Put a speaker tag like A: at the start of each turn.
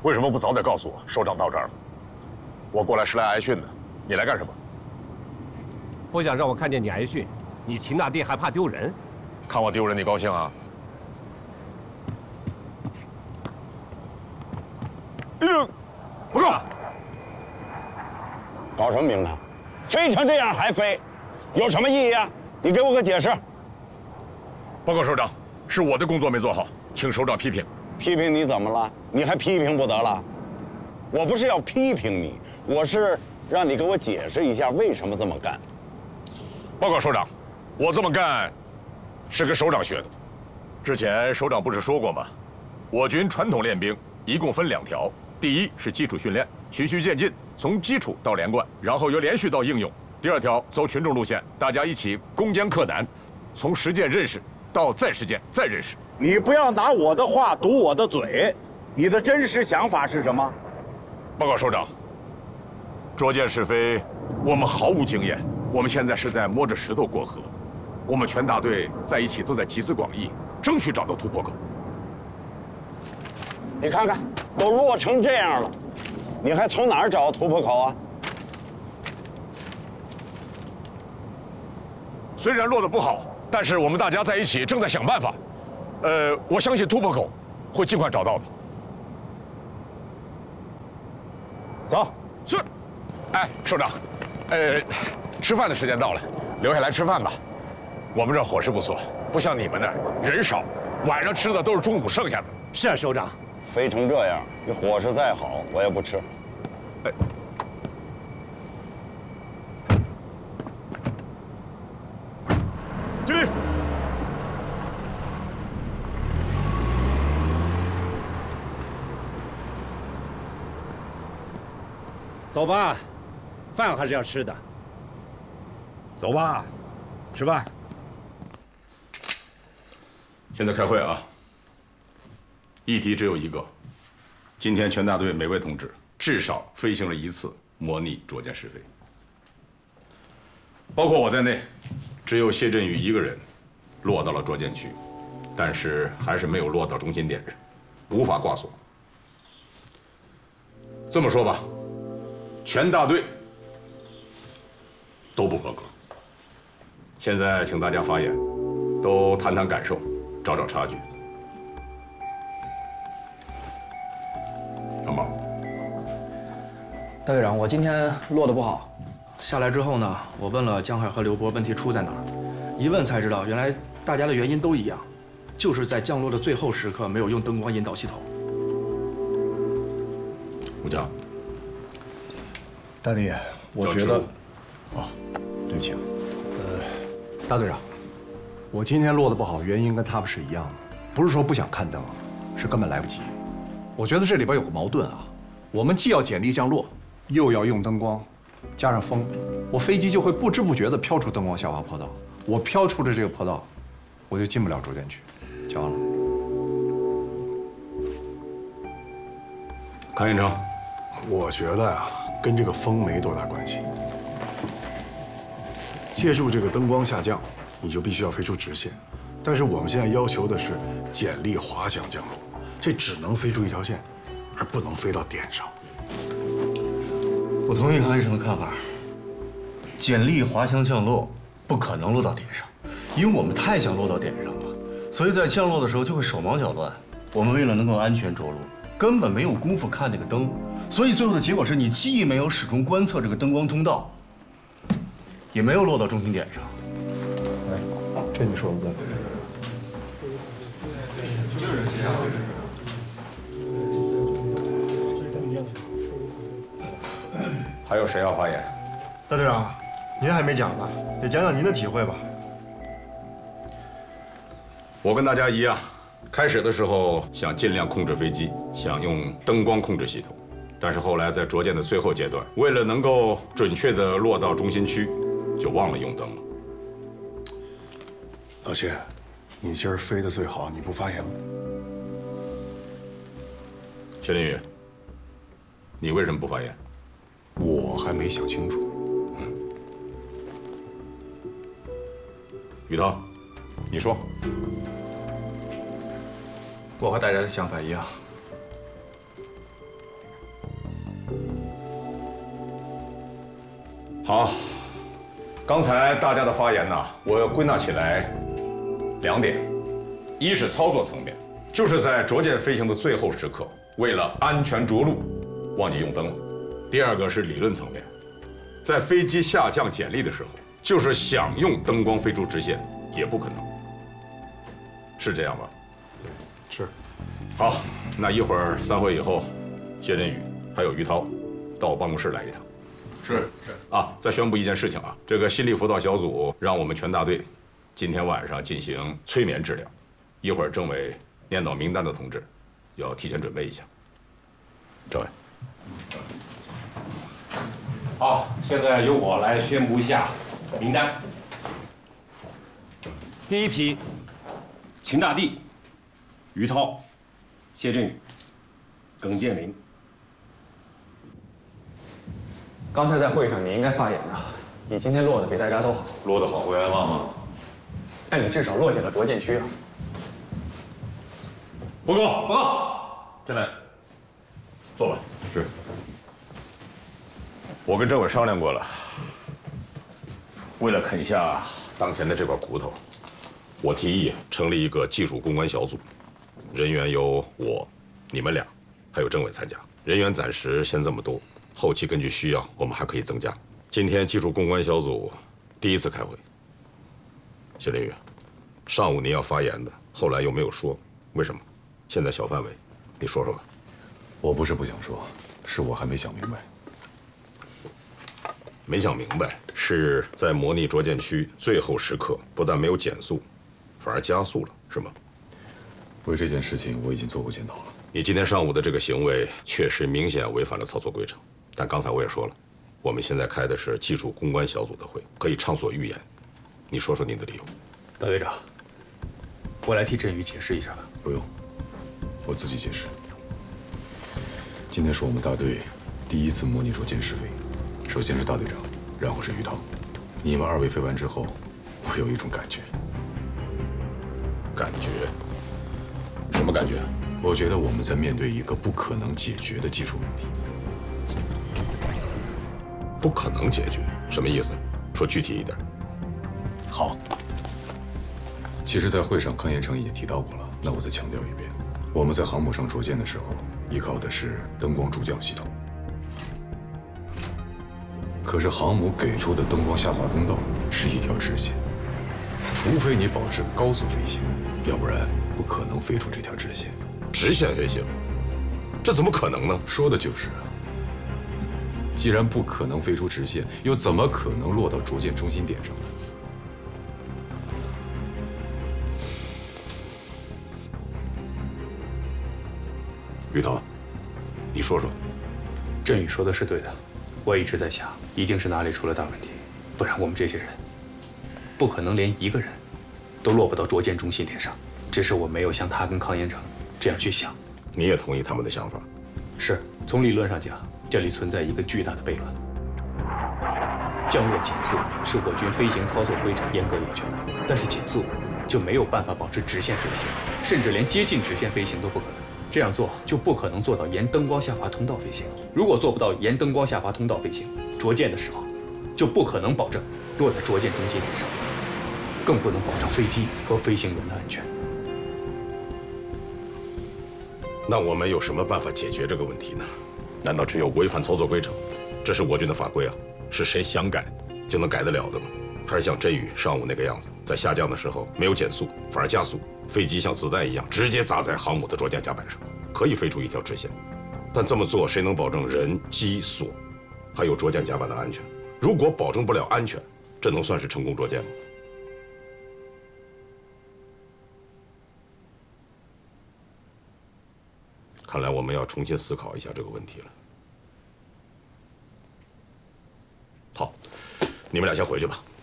A: 为什么不早点告诉我首长到这儿了？我过来是来挨训的，你来干什么？
B: 不想让我看见你挨训，你秦大帝还怕丢人？
A: 看我丢人你高兴啊？报告！
C: 搞什么名堂？飞成这样还飞，有什么意义啊？你给我个解释。
A: 报告首长，是我的工作没做好，请首长批评。
C: 批评你怎么了？你还批评不得了？我不是要批评你，我是让你给我解释一下为什么这么干。
A: 报告首长，我这么干是跟首长学的。之前首长不是说过吗？我军传统练兵一共分2条，第一是基础训练，循序渐进，从基础到连贯，然后由连续到应用。第2条走群众路线，大家一起攻坚克难，从实践认识到再实践再认识。
D: 你不要拿我的话堵我的嘴，你的真实想法是什么？
A: 报告首长，捉奸是非，我们毫无经验，我们现在是在摸着石头过河。我们全大队在一起都在集思广益，争取找到突破口。
C: 你看看，都落成这样了，你还从哪儿找突破口啊？
A: 虽然落得不好，但是我们大家在一起正在想办法。我相信突破口会尽快找到的。
C: 走，
A: 是。哎，首长，吃饭的时间到了，留下来吃饭吧。我们这伙食不错，不像你们那儿人少，晚上吃的都是中午剩下的。
B: 是啊，首长。
C: 飞成这样，你伙食再好，我也不吃。
A: 哎。敬礼。
B: 走吧，饭还是要吃的。
E: 走吧，吃饭。
F: 现在开会啊！议题只有一个，今天全大队每位同志至少飞行了1次模拟捉奸是非，包括我在内，只有谢振宇一个人落到了捉奸区，但是还是没有落到中心点上，无法挂锁。这么说吧，全大队都不合格。现在请大家发言，都谈谈感受，找找差距。杨茂，
G: 大队长，我今天落得不好，下来之后呢，我问了江海和刘波问题出在哪儿，一问才知道，原来大家的原因都一样，就是在降落的最后时刻没有用灯光引导系统。
F: 武将，
E: 大弟，我觉得，
F: 哦，
E: 对不起啊，大队长，我今天落得不好，原因跟他们是一样的，不是说不想看灯，是根本来不及。我觉得这里边有个矛盾啊，我们既要简历降落，又要用灯光，加上风，我飞机就会不知不觉地飘出灯光下滑坡道。我飘出的这个坡道，我就进不了捉奸区。讲完了。
F: 康彦成，
H: 我觉得呀，跟这个风没多大关系。借助这个灯光下降，你就必须要飞出直线。但是我们现在要求的是简历滑翔降落，这只能飞出一条线，而不能飞到点上。
I: 我同意康医生的看法，简历滑翔降落不可能落到点上，因为我们太想落到点上了，所以在降落的时候就会手忙脚乱。我们为了能够安全着陆，根本没有功夫看那个灯，所以最后的结果是你既没有始终观测这个灯光通道，也没有落到中心点上。
E: 哎，这你说的对。
F: 还有谁要发言？
I: 大队长，您还没讲呢，也讲讲您的体会吧。
F: 我跟大家一样，开始的时候想尽量控制飞机，想用灯光控制系统，但是后来在捉奸的最后阶段，为了能够准确地落到中心区，就忘了用灯了。
H: 老谢，你今儿飞得最好，你不发言吗？
F: 谢林宇，你为什么不发言？
H: 我还没想清楚。
F: 宇涛，你说。
G: 我和大家的想法一样，
F: 好，刚才大家的发言呢，我要归纳起来2点：一是操作层面，就是在着舰飞行的最后时刻，为了安全着陆，忘记用灯了；第二个是理论层面，在飞机下降减力的时候，就是想用灯光飞出直线也不可能，是这样吧？
H: 是。
F: 好，那一会儿散会以后，谢振宇还有于涛到我办公室来一趟。是。啊，再宣布一件事情啊，这个心理辅导小组让我们全大队今天晚上进行催眠治疗，一会儿政委念到名单的同志要提前准备一下。政委。
B: 好，现在由我来宣布一下名单。第一批，秦大地、于涛、谢振宇、耿建林。
J: 刚才在会上你应该发言的，你今天落得比大家都好。
F: 落得好会挨骂吗？
J: 但你至少落进了着舰区啊。
F: 报告，进来，坐吧。是。我跟政委商量过了，为了啃下当前的这块骨头，我提议成立一个技术攻关小组，人员由我、你们俩，还有政委参加。人员暂时先这么多，后期根据需要，我们还可以增加。今天技术攻关小组第一次开会，谢林宇，上午您要发言的，后来又没有说，为什么？现在小范围，你说说吧。
H: 我不是不想说，是我还没想明白。
F: 没想明白，是在模拟着舰区最后时刻，不但没有减速，反而加速了，是吗？
H: 为这件事情，我已经做过检讨了。
F: 你今天上午的这个行为确实明显违反了操作规程，但刚才我也说了，我们现在开的是技术攻关小组的会，可以畅所欲言。你说说你的理由。
J: 大队长，我来替振宇解释一下吧。
H: 不用，我自己解释。今天是我们大队第一次模拟着舰试飞。首先是大队长，然后是于涛。你们2位飞完之后，我有一种感觉。
F: 感觉？什么感觉？
H: 我觉得我们在面对一个不可能解决的技术问题。
F: 不可能解决？什么意思？说具体一点。
H: 好。其实，在会上康延成已经提到过了，那我再强调一遍：我们在航母上着舰的时候，依靠的是灯光助降系统。可是航母给出的灯光下滑通道是一条直线，除非你保持高速飞行，要不然不可能飞出这条直线。
F: 直线飞行，这怎么可能呢？
H: 说的就是啊。既然不可能飞出直线，又怎么可能落到着舰中心点上呢？
F: 于涛，你说说。
J: 振宇说的是对的。我一直在想，一定是哪里出了大问题，不然我们这些人不可能连一个人都落不到着舰中心点上。只是我没有像他跟康延成这样去想。
F: 你也同意他们的想法？
J: 是，从理论上讲，这里存在一个巨大的悖论。降落减速是我军飞行操作规程严格要求的，但是减速就没有办法保持直线飞行，甚至连接近直线飞行都不可能。这样做就不可能做到沿灯光下滑通道飞行。如果做不到沿灯光下滑通道飞行，着舰的时候就不可能保证落在着舰中心点上，更不能保证飞机和飞行员的安全。
F: 那我们有什么办法解决这个问题呢？难道只有违反操作规程？这是我军的法规啊，是谁想改就能改得了的吗？还是像振宇上午那个样子，在下降的时候没有减速，反而加速，飞机像子弹一样直接砸在航母的着舰甲板上，可以飞出一条直线。但这么做，谁能保证人机锁还有着舰甲板的安全？如果保证不了安全，这能算是成功着舰吗？看来我们要重新思考一下这个问题了。好，你们俩先回去吧。